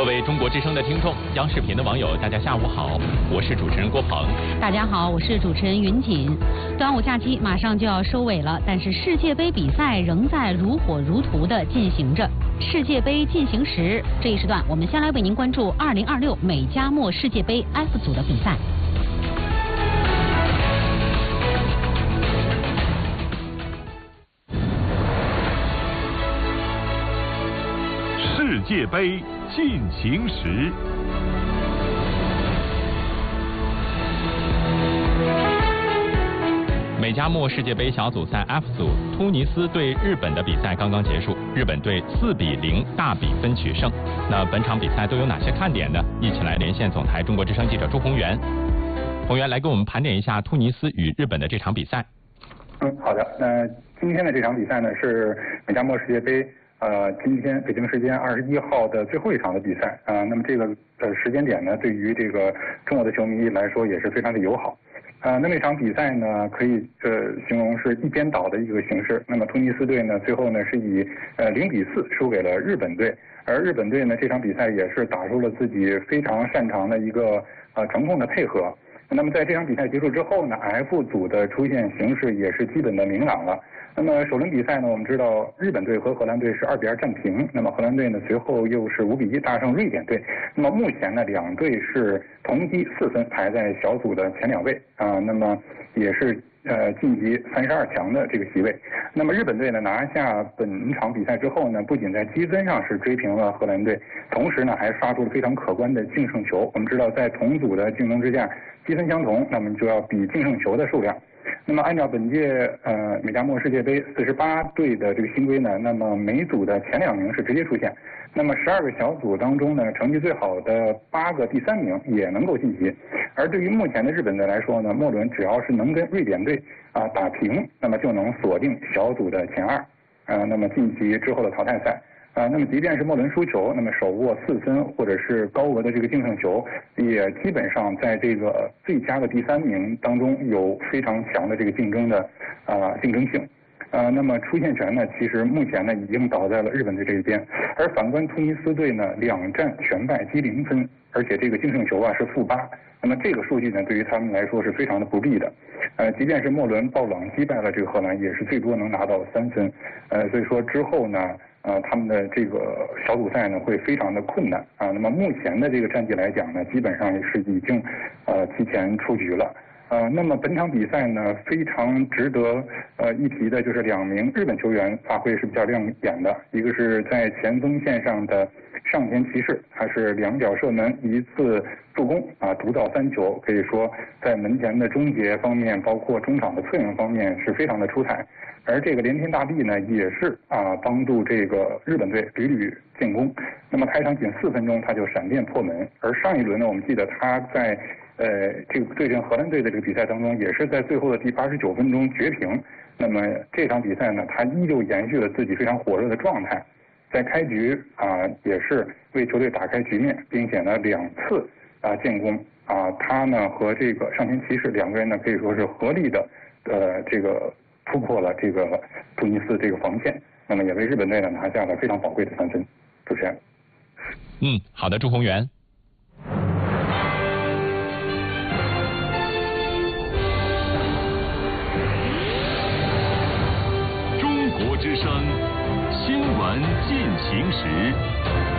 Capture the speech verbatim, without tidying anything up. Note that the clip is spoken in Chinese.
各位中国之声的听众，央视频的网友，大家下午好，我是主持人郭鹏。 大家好，我是主持人云锦。端午假期马上就要收尾了，但是世界杯比赛仍在如火如荼的进行着。世界杯进行时这一时段，我们先来为您关注二零二六美加墨世界杯 F 组的比赛。 世界杯进行时， 美加墨世界杯小组赛 F 组，突尼斯对日本的比赛刚刚结束，日本队四比零大比分取胜。那本场比赛都有哪些看点呢？一起来连线总台中国之声记者朱宏元。宏元来给我们盘点一下突尼斯与日本的这场比赛。 嗯，好的。那今天的这场比赛呢是美加墨世界杯。呃，今天北京时间二十一号的最后一场的比赛啊、呃，那么这个呃时间点呢，对于这个中国的球迷来说也是非常的友好。呃，那么这场比赛呢，可以呃形容是一边倒的一个形式。那么突尼斯队呢，最后呢是以呃零比四输给了日本队，而日本队呢这场比赛也是打出了自己非常擅长的一个呃传控的配合。那么在这场比赛结束之后呢 ，F 组的出现形势也是基本的明朗了。那么首轮比赛呢，我们知道日本队和荷兰队是二比二战平，那么荷兰队呢随后又是五比一大胜瑞典队。那么目前呢，两队是同积四分，排在小组的前两位啊，那么也是呃晋级三十二强的这个席位。那么日本队呢拿下本场比赛之后呢，不仅在积分上是追平了荷兰队，同时呢还刷出了非常可观的净胜球。我们知道在同组的竞争之下，积分相同，那么就要比净胜球的数量。那么按照本届呃美加墨世界杯四十八队的这个新规呢，那么每组的前两名是直接出线，那么十二个小组当中呢，成绩最好的八个第三名也能够晋级。而对于目前的日本队来说呢，末轮只要是能跟瑞典队啊打平，那么就能锁定小组的前二，啊，那么晋级之后的淘汰赛。啊，那么即便是末轮输球，那么手握四分或者是高额的这个净胜球，也基本上在这个最佳的第三名当中有非常强的这个竞争的啊竞争性。呃，那么出线权呢，其实目前呢已经倒在了日本队这一边，而反观突尼斯队呢，两战全败积零分，而且这个净胜球啊是负八，那么这个数据呢对于他们来说是非常的不利的。呃，即便是末轮爆冷击败了这个荷兰，也是最多能拿到三分。呃，所以说之后呢。呃，他们的这个小组赛呢会非常的困难啊。那么目前的这个战绩来讲呢，基本上也是已经呃提前出局了。呃，那么本场比赛呢，非常值得呃一提的就是两名日本球员发挥是比较亮眼的，一个是在前锋线上的上田骑士，他是两脚射门一次助攻啊，独到三球，可以说在门前的终结方面，包括中场的策应方面是非常的出彩。而这个连天大地呢，也是啊帮助这个日本队屡屡建功。那么开场仅四分钟他就闪电破门，而上一轮呢，我们记得他在呃这个对阵荷兰队的这个比赛当中，也是在最后的第八十九分钟绝平。那么这场比赛呢，他依旧延续了自己非常火热的状态，在开局啊也是为球队打开局面，并且呢两次啊建功啊，他呢和这个上田骑士两个人呢可以说是合力的呃这个。突破了这个突尼斯这个防线，那么也为日本队呢拿下了非常宝贵的三分。主持人， 嗯，好的，朱宏元。 中国之声新闻进行时。